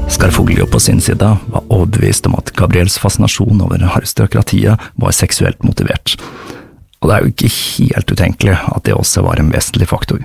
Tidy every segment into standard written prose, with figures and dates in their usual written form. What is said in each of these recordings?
Scarfoglio på sin side var overbevist om at Gabriels fascinasjon over aristokratiet var seksuelt motivert, og det jo ikke helt utenkelig at det også var en vesentlig faktor.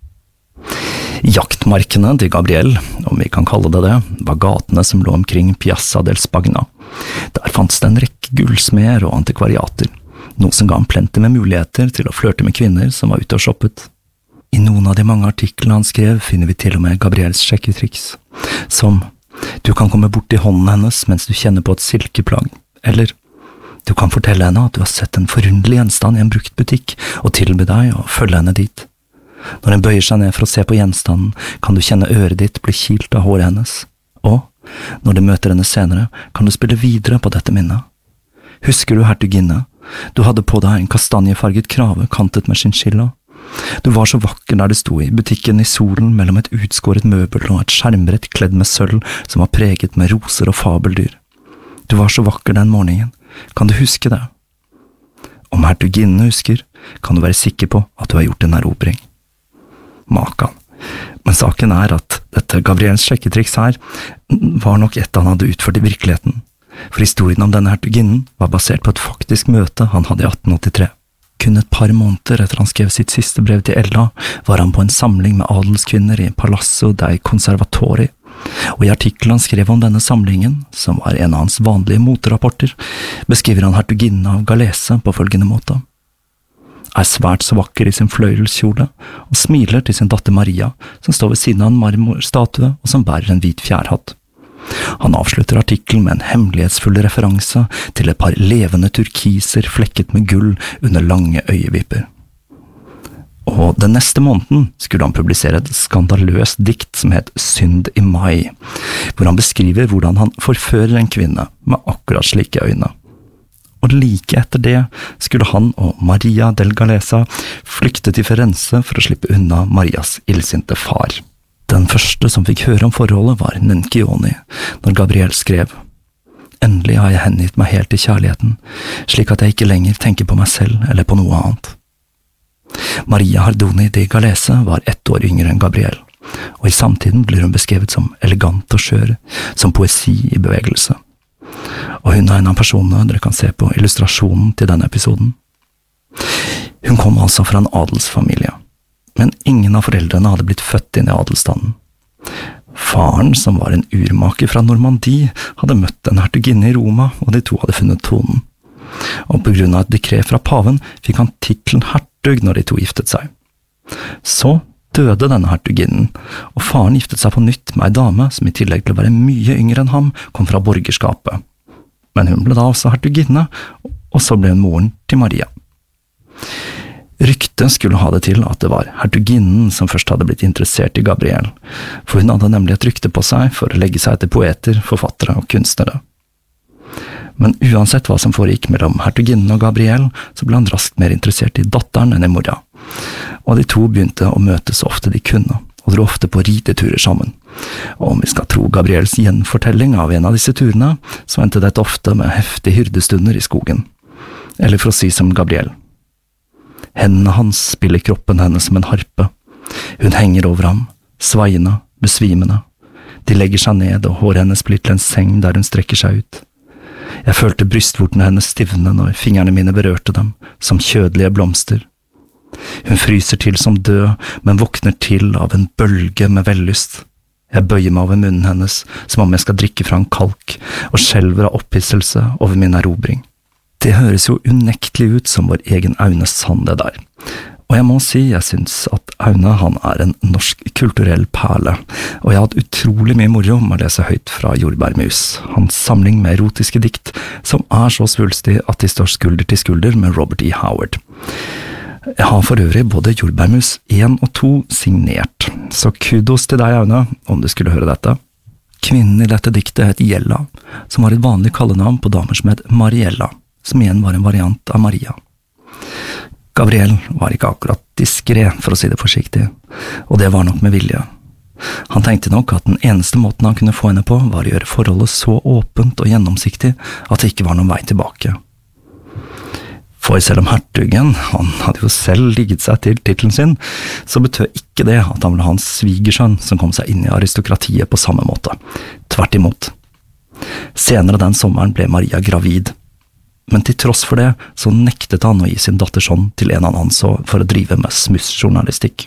Jaktmarkene til Gabriel, om vi kan kalle det det, var gatene som lå omkring Piazza del Spagna. Der fantes det en rekke gullsmeder og antikvariater, noe som ga ham plenty med muligheter til å flørte med kvinner som var ute og shoppet. I noen av de mange artiklene han skrev finner vi til og med Gabriels sjekketriks, som «Du kan komme bort til hånden hennes mens du kjenner på et silkeplagg», eller «Du kan fortelle henne at du har sett en forunderlig gjenstand i en brukt butikk og tilby deg å følge henne dit. Når hun bøyer seg ned for å se på gjenstanden, kan du kjenne øret ditt bli kilt av håret hennes, og når du møter henne senere, kan du spille videre på dette minnet. Husker du hertuginne? Du hadde på deg en kastanjefarget krave kantet med chinchilla. Du var så vakker der du sto i butikken i solen mellom et utskåret møbel og et skjermbrett kledd med sølv som var preget med roser og fabeldyr. Du var så vakker den morgenen, kan du huske det? Om hertuginnen husker, kan du være sikker på at du har gjort en erobring. Makan. Men saken at dette Gabriels sjekketriks her var nok et han hadde utført i virkeligheten, for historien om denne hertuginnen var basert på et faktisk møte han hadde i 1883. Kun et par måneder etter han skrev sitt siste brev til Ella, var han på en samling med adelskvinner i Palazzo dei Conservatori, og i artikkelen han skrev om denne samlingen, som var en av hans vanlige moterapporter, beskriver han hertuginnen av Galese på følgende måte. Svært så vakker i sin fløyelskjole, og smiler til sin datter Maria, som står ved siden av en marmorstatue og som bærer en hvit fjærhatt. Han avslutter artikkelen med en hemmelighetsfull referanse til et par levende turkiser flekket med gull under lange øyevipper. Og den neste måneden skulle han publisere et skandaløst dikt som het Synd i mai, hvor han beskriver hvordan han forfører en kvinne med akkurat slike øyne. Og like etter det skulle han og Maria del Galesa flykte til Firenze for å slippe unna Marias illsinte far. Den første som fikk høre om forholdet var Nencioni, når Gabriel skrev «Endelig har jeg hengitt meg helt til kjærligheten, slik at jeg ikke lenger tenker på meg selv eller på noe annet». Maria Hardoni de Galese var 1 år yngre enn Gabriel, og i samtiden blir hun beskrevet som elegant og skjør, som poesi i bevegelse. Og hun en av personene dere kan se på illustrasjonen til denne episoden. Hun kom altså fra en adelsfamilie, men ingen av foreldrene hadde blitt født inn i adelstanden. Faren, som var en urmaker fra Normandie, hadde møtt en hertuginne i Roma, og de to hadde funnet tonen. Og på grunn av et dekret fra paven fikk han titlen hertug når de to giftet seg. Så døde denne hertuginnen, og faren giftet seg på nytt med en dame som i tillegg til å være mye yngre enn ham, kom fra borgerskapet. Men hun ble da også hertuginne, og så ble hun moren til Maria. Ryktet skulle ha det til at det var hertuginnen som først hadde blitt interessert i Gabriel, for hun hadde nemlig et rykte på seg for å legge seg etter poeter, forfattere og kunstnere. Men uansett hva som foregikk mellom hertuginnen og Gabriel, så ble han raskt mer interessert i datteren enn i mora, og de to begynte å møtes så ofte de kunne, og dro ofte på rideturer sammen. Og om vi skal tro Gabriels gjenfortelling av en av disse turene, så endte det ofte med heftige hyrdestunder i skogen. Eller for å si som Gabriel. Hendene hans spiller kroppen hennes som en harpe. Hun henger over ham, svaiende, besvimende. De legger seg ned, og håret hennes blir til en seng der hun strekker seg ut. Jeg følte brystvortene hennes stivne når fingrene mine berørte dem, som kjødelige blomster. Hun fryser til som død, men våkner til av en bølge med vellyst. Jeg bøyer meg over munnen hennes, som om jeg skal drikke fra en kalk, og skjelver av opphisselse over min erobring. Det høres jo unektelig ut som vår egen Aune Sand det der. Og jeg må si, jeg synes at Aune, han en norsk kulturell perle, og jeg har hatt utrolig mye moro med å lese høyt fra Jordbærmus, hans samling med erotiske dikt, som så svulstig at de står skulder til skulder med Robert E. Howard. Jeg har for øvrig både Jordbærmus 1 og 2 signert, så kudos til deg, Aune, om du skulle høre dette. Kvinnen i dette diktet het Jella, som var et vanlig kallenavn på damer som het Mariella, som igjen var en variant av Maria. Gabriel var ikke akkurat diskret, for å si det forsiktig, og det var nok med vilje. Han tenkte nok at den eneste måten han kunne få henne på var å gjøre forholdet så åpent og gjennomsiktig at det ikke var noen vei tilbake. For selv om hertugen, han hadde jo selv ligget seg til titlen sin, så betød ikke det at han ville ha en svigersønn som kom seg inn i aristokratiet på samme måte. tvert imot. Senere den sommeren ble Maria gravid, men til tross for det så nektet han å gi sin datters hånd til en han anså for å drive med smussjournalistikk.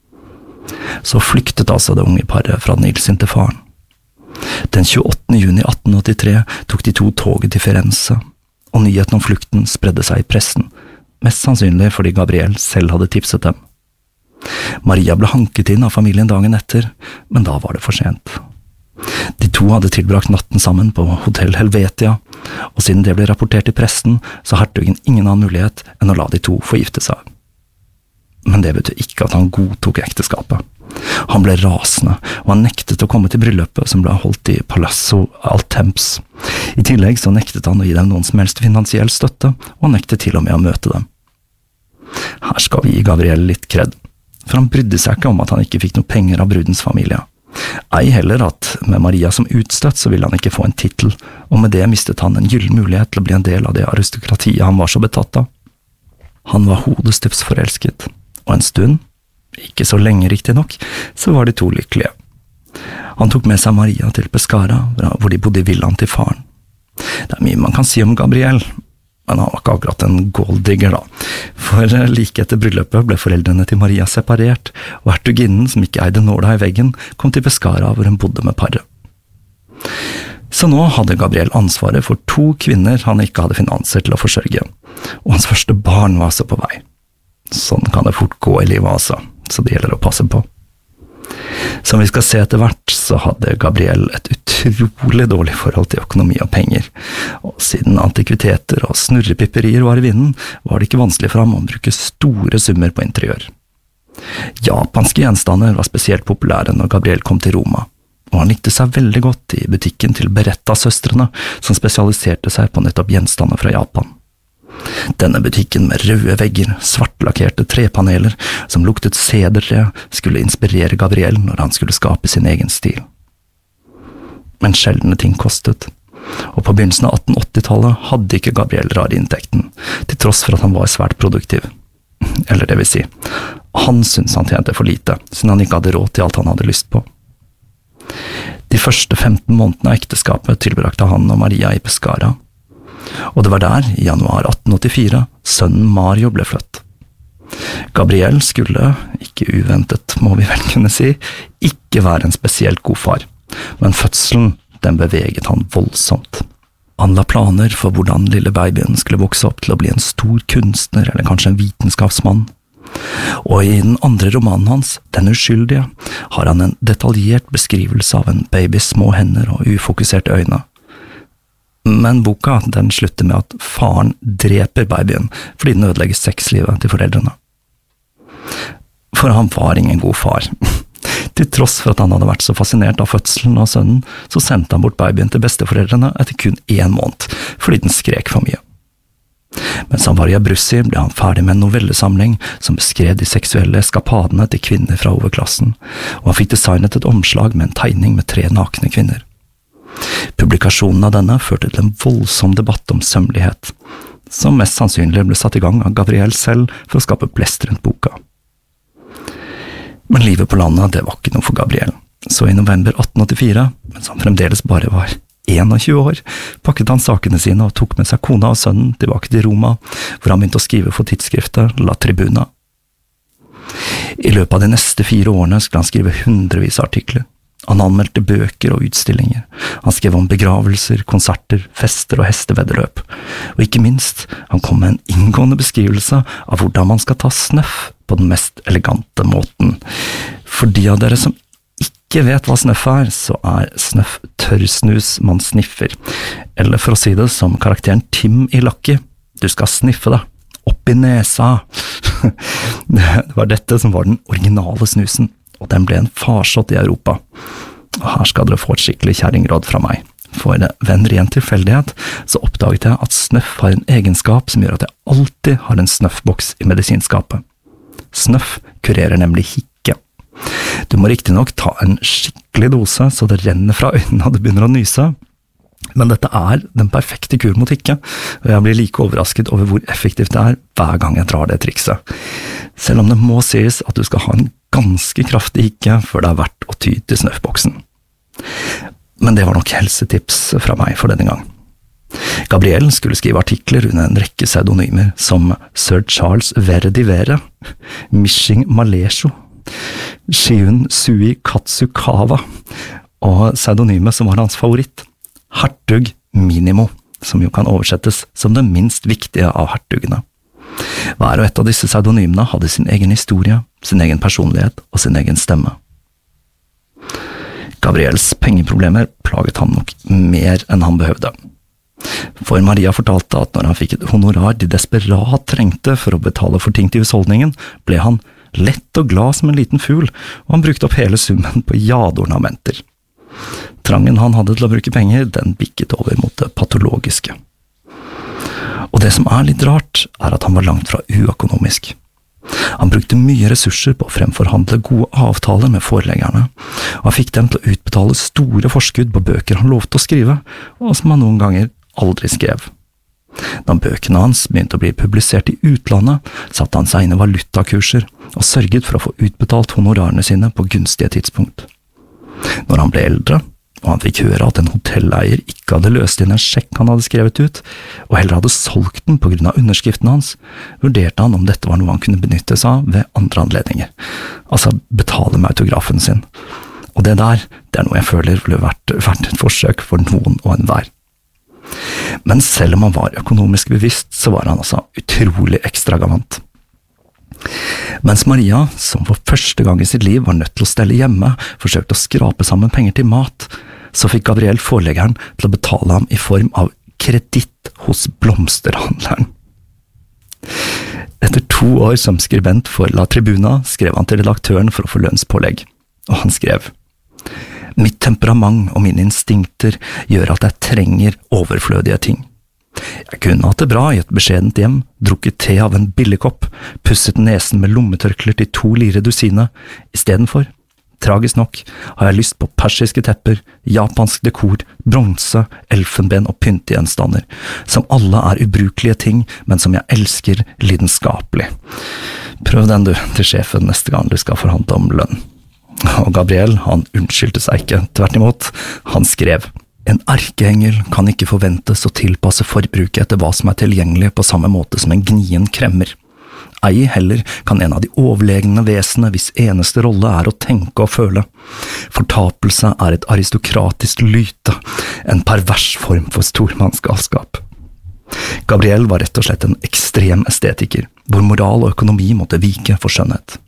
Så flyktet altså det unge paret fra den illsinte faren. Den 28. juni 1883 tok de to toget til Firenze, og nyheten om flukten spredde seg i pressen, mest sannsynlig fordi Gabriel selv hadde tipset dem. Maria ble hanket inn av familien dagen etter, men da var det for sent. De to hadde tilbrakt natten sammen på Hotell Helvetia, og siden det ble rapportert i pressen, så hertugen ingen annen mulighet enn å la de to forgifte seg. Men det betød ikke at han godtok ekteskapet. Han ble rasende, og han nektet å komme til bryllupet som ble holdt i Palazzo Altemps. I tillegg så nektet han å gi dem noen som helst finansiell støtte, og han nektet til og med å møte dem. Her skal vi gi Gabriel litt kred, for han brydde seg ikke om at han ikke fikk noe penger av brudens familie. Ei heller at med Maria som utstøtt så ville han ikke få en titel, og med det mistet han en gyllen mulighet til å bli en del av det aristokratiet han var så betatt av. Han var hodestups forelsket, og en stund, ikke så lenge riktig nok, så var de to lykkelige. Han tok med seg Maria til Pescara, hvor de bodde i villaen til faren. Det er mye man kan si om Gabriel, men han var ikke akkurat en golddigger da. For like etter bryllupet ble foreldrene til Maria separert, og hertuginnen, som ikke eide nåla i veggen, kom til Pescara hvor hun bodde med paret. Så nå hadde Gabriel ansvaret for 2 kvinner han ikke hadde finanser til å forsørge, og hans første barn var altså på vei. Sånn kan det fort gå i livet altså, så det gjelder å passe på. Som vi skal se etter hvert, så hadde Gabriel et utrolig dårlig forhold til økonomi og penger, og siden antikviteter og snurrepipperier var i vinden, var det ikke vanskelig for ham å bruke store summer på interiør. Japanske gjenstander var spesielt populære når Gabriel kom til Roma, og han likte seg veldig godt i butikken til Beretta-søstrene, som spesialiserte seg på nettopp gjenstander fra Japan. Denne butikken med røde vegger, svartlakkerte trepaneler som luktet sedertre, skulle inspirere Gabriel når han skulle skape sin egen stil. Men sjeldne ting kostet, og på begynnelsen av 1880-tallet hadde ikke Gabriel rar inntekten, til tross for at han var svært produktiv. Eller det vil si, han syntes han tjente for lite, siden han ikke hadde råd til alt han hadde lyst på. De første 15 månedene av ekteskapet tilbrakte han og Maria i Pescara, og det var der, i januar 1884, sønnen Mario ble født. Gabriel skulle, ikke uventet må vi vel kunne si, ikke være en spesielt god far, men fødselen, den beveget han voldsomt. Han la planer for hvordan lille babyen skulle vokse opp til å bli en stor kunstner eller kanskje en vitenskapsmann. Og i den andre romanen hans, Den uskyldige, har han en detaljert beskrivelse av en babys små hender og ufokuserte øyne. Men boka, den slutter med at faren dreper babyen fordi den ødelegger sexlivet til foreldrene. For han var ingen god far. Til tross for at han hadde vært så fascinert av fødselen av sønnen, så sendte han bort babyen til besteforeldrene etter kun 1 måned, fordi den skrek for mye. Mens han var i Abruzzi, ble han ferdig med en novellesamling som beskrev de seksuelle eskapadene til kvinner fra overklassen, og han fikk designet et omslag med en tegning med 3 nakne kvinner. Publikasjonen av denne førte til en voldsom debatt om sømmelighet, som mest sannsynlig ble satt i gang av Gabriel selv for å skape blest rundt boka. Men livet på landet, det var ikke noe for Gabriel, så i november 1884, mens han fremdeles bare var 21 år, pakket han sakene sine og tok med seg kona og sønnen tilbake til Roma, hvor han begynte å skrive for tidsskriftet La Tribuna. I løpet av de neste 4 årene skulle han skrive hundrevis av artikler. Han anmeldte bøker og utstillinger, han skrev om begravelser, konserter, fester og hesteveddeløp, og ikke minst, han kom med en inngående beskrivelse av hvordan man skal ta snøff på den mest elegante måten. For de av dere som ikke vet hva snøff er, så er snøff tørrsnus man sniffer, eller for å si det som karakteren Tim i Lucky, du skal sniffe det, opp i nesa. Det var dette som var den originale snusen, og den ble en farsott i Europa. Og her skal dere få et skikkelig kjerringråd fra meg, for ved en ren tilfeldighet så oppdaget jeg at snøff har en egenskap som gjør at jeg alltid har en snøffboks i medisinskapet. Snøff kurerer nemlig hikke. Du må riktig nok ta en skikkelig dose så det renner fra øynene og du begynner å nyse, men dette er den perfekte kur mot hikke, og jeg blir like overrasket over hvor effektivt det er hver gang jeg drar det trikset. Selv om det må sies at du skal ha en ganske kraftig hikke før det er verdt å ty til snøffboksen. Men det var nok helsetips fra meg for denne gang. Gabrielle skulle skrive artikler under en rekke pseudonymer som Sir Charles Verdi Vere, Mishing Malesho, Shiun Sui Katsukawa og pseudonymet som var hans favoritt, Hertug Minimo, som jo kan oversettes som det minst viktige av hertugene. Hver og ett av disse pseudonymene hadde sin egen historie, sin egen personlighet og sin egen stemme. Gabriels pengeproblemer plaget ham nok mer enn han behøvde. For Maria fortalte at når han fikk et honorar de desperat trengte for å betale for ting til husholdningen, ble han lett og glad som en liten fugl, og han brukte opp hele summen på jadeornamenter. Trangen han hadde til å bruke penger, den bikket over mot det patologiske. Og det som er litt rart, er at han var langt fra uøkonomisk. Han brukte mye ressurser på å fremforhandle gode avtaler med forleggerne, og han fikk dem til å utbetale store forskudd på bøker han lovte å skrive, og som han noen ganger aldri skrev. Da bøkene hans begynte å bli publisert i utlandet, satte han seg inn i valutakurser og sørget for å få utbetalt honorarene sine på gunstige tidspunkt. Når han ble eldre, og han fikk høre at en hotelleier ikke hadde løst inn en sjekk han hadde skrevet ut, og heller hadde solgt den på grunn av underskriften hans, vurderte han om dette var noe han kunne benytte seg av ved andre anledninger, altså betale med autografen sin. Og det er noe jeg føler ville vært et forsøk for noen og enhver. Men selv om han var økonomisk bevisst, så var han altså utrolig ekstravagant. Mens Maria, som for første gang i sitt liv var nødt til å stelle hjemme, forsøkte å skrape sammen penger til mat, så fikk Gabriel forleggeren til å betale ham i form av kreditt hos blomsterhandleren. Etter 2 år som skribent for La Tribuna skrev han til redaktøren for å få lønnspålegg, og han skrev: «Mitt temperament og mine instinkter gjør at jeg trenger overflødige ting. Jeg kunne hatt det bra i et beskjedent hjem, drukket te av en billig kopp, pusset nesen med lommetørkler til 2 lire dusinet. Istedenfor, tragisk nok, har jeg lyst på persiske tepper, japansk dekor, bronse, elfenben og pyntegjenstander, som alle er ubrukelige ting, men som jeg elsker lidenskapelig. Prøv den du til sjefen neste gang du skal forhandle om lønn.» Og Gabriel, han unnskyldte seg ikke, tvert imot, han skrev: «En erkeengel kan ikke forventes å tilpasse forbruket etter hva som er tilgjengelig på samme måte som en gnien kremmer. Ei heller kan en av de overlegne vesenene hvis eneste rolle er å tenke og føle. Fortapelse er et aristokratisk lyte, en pervers form for stormannsgalskap.» Gabriel var rett og slett en ekstrem estetiker, hvor moral og økonomi måtte vike for skjønnhet.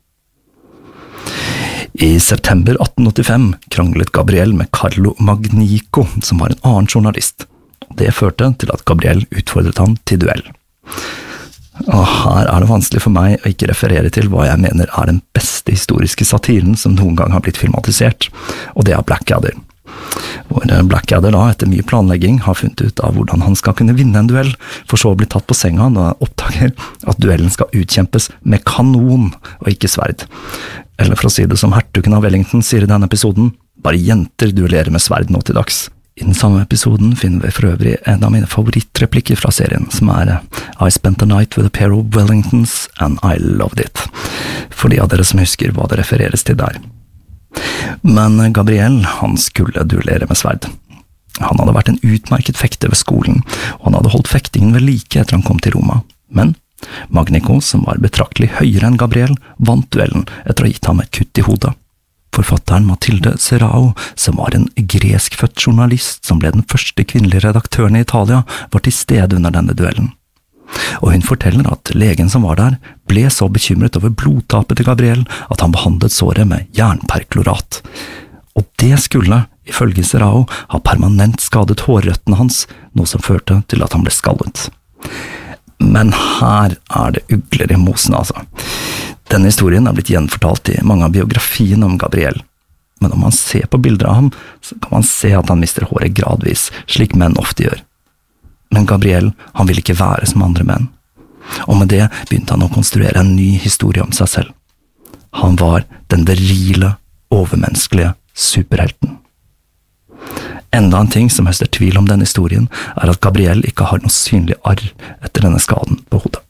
I september 1885 kranglet Gabriel med Carlo Magnico, som var en annen journalist. Det førte til at Gabriel utfordret ham til duell. Og her er det vanskelig for meg å ikke referere til hva jeg mener er den beste historiske satiren som noen gang har blitt filmatisert, og det er Blackadder. Hvor Blackadder da, etter mye planlegging, har funnet ut av hvordan han skal kunne vinne en duell, for så å bli tatt på senga når han oppdager at duellen skal utkjempes med kanon og ikke sverd. Eller for å si det som hertugen av Wellington sier i denne episoden, bare jenter duellerer med sverd nå til dags. I den samme episoden finner vi for øvrig en av mine favorittreplikker fra serien, som er I spent the night with a pair of Wellingtons and I loved it. For de av dere som husker hva det refereres til der. Men Gabriel, han skulle duellere med sverd. Han hadde vært en utmerket fekter ved skolen, og han hadde holdt fektingen ved like etter han kom til Roma. Men Magnico, som var betraktelig høyere enn Gabriel, vant duellen etter å ha gitt ham et kutt i hodet. Forfatteren Matilde Serao, som var en greskfødt journalist som ble den første kvinnelige redaktøren i Italia, var til stede under denne duellen. Og hun forteller at legen som var der, ble så bekymret over blodtapet til Gabriel at han behandlet såret med jernperklorat. Og det skulle, ifølge Serao, ha permanent skadet hårrøttene hans, noe som førte til at han ble skallet. Men her er det ugler i mosen, altså. Denne historien er blitt gjenfortalt i mange av biografiene om Gabriel. Men om man ser på bilder av ham, så kan man se at han mister håret gradvis, slik menn ofte gjør. Men Gabriel, han ville ikke være som andre menn. Og med det begynte han å konstruere en ny historie om seg selv. Han var den virile, overmenneskelige superhelten. Enda en ting som høster tvil om denne historien, er at Gabriel ikke har noe synlig arr etter denne skaden på hodet.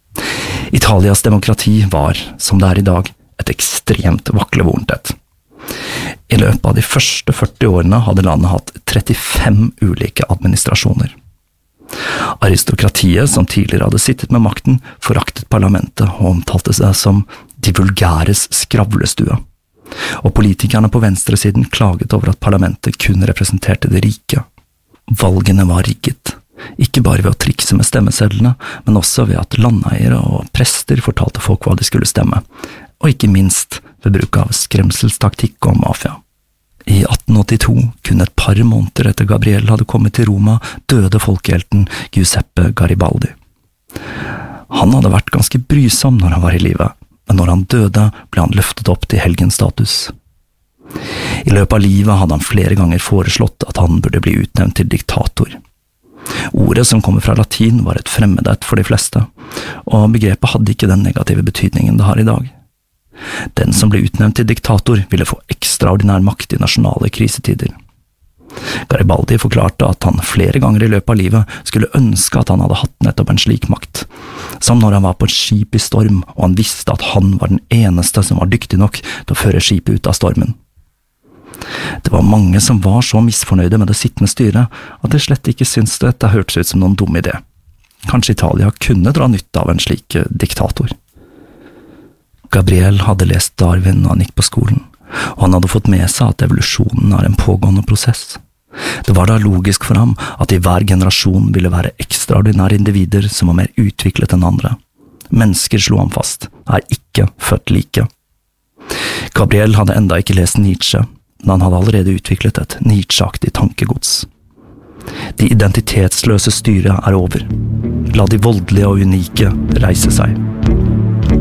Italias demokrati var, som det er i dag, et ekstremt vaklevorent et. I løpet av de første 40 årene hadde landet hatt 35 ulike administrasjoner. Aristokratiet, som tidligere hadde sittet med makten, foraktet parlamentet og omtalte seg som de vulgæres skravlestue. Og politikerne på venstresiden klaget over at parlamentet kun representerte det rike. Valgene var rigget, ikke bare ved å trikse med stemmesedlene, men også ved at landeiere og prester fortalte folk hva de skulle stemme, og ikke minst ved bruk av skremselstaktikk og mafia. I 1882, kun et par måneder etter Gabriel hadde kommet til Roma, døde folkehelten Giuseppe Garibaldi. Han hadde vært ganske brysom når han var i livet, men når han døde, ble han løftet opp til helgenstatus. I løpet av livet hadde han flere ganger foreslått at han burde bli utnevnt til diktator. Ordet som kommer fra latin var et fremmedhet for de fleste, og begrepet hadde ikke den negative betydningen det har i dag. Den som ble utnevnt til diktator ville få ekstraordinær makt i nasjonale krisetider. Garibaldi forklarte at han flere ganger i løpet av livet skulle ønske at han hadde hatt nettopp en slik makt, som når han var på et skip i storm og han visste at han var den eneste som var dyktig nok til å føre skipet ut av stormen. Det var mange som var så misfornøyde med det sittende styret at de slett ikke syntes dette hørtes ut som noen dum idé. Kanskje Italia kunne dra nytte av en slik diktator. Gabriel hadde lest Darwin når han gikk på skolen, og han hadde fått med seg at evolusjonen er en pågående prosess. Det var da logisk for ham at i hver generasjon ville være ekstraordinære individer som var mer utviklet enn andre. Mennesker, slo han fast, er ikke født like. Gabriel hadde enda ikke lest Nietzsche, men han hadde allerede utviklet et Nietzsche-aktig tankegods. De identitetsløse styret er over. La de voldelige og unike reise seg.